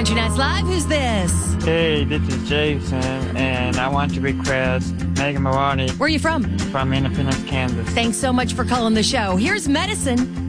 Country Nights Live, who's this? Hey, this is Jason, and I want to request Megan Mullally. Where are you from? From Independence, Kansas. Thanks so much for calling the show. Here's Medicine.